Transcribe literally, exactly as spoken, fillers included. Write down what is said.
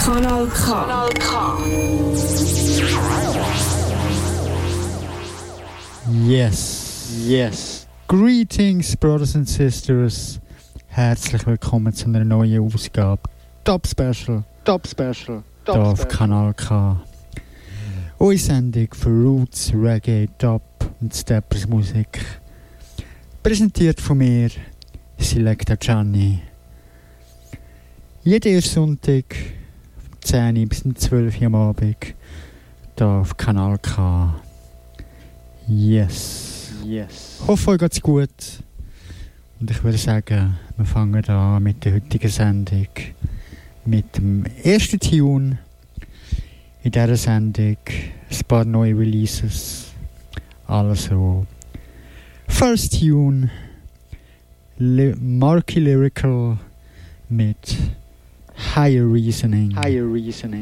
Kanal K. Kanal K. Yes, yes. Greetings, Brothers and Sisters. Herzlich willkommen zu einer neuen Ausgabe. Top Special, Top Special, Top hier auf Kanal K. Eure Sendung für Roots, Reggae, Top und Steppers Musik. Präsentiert von mir, Selecta Gianni. Jeden ersten Sonntag von zehn bis zwölf Uhr am Abend hier auf Kanal K. Yes. Yes. Ich hoffe, euch geht's gut. Und ich würde sagen, wir fangen an mit der heutigen Sendung. Mit dem ersten Tune in dieser Sendung. Ein paar neue Releases. Also, First Tune, Li- Marky Lyrical mit Higher Reasoning. Higher Reasoning.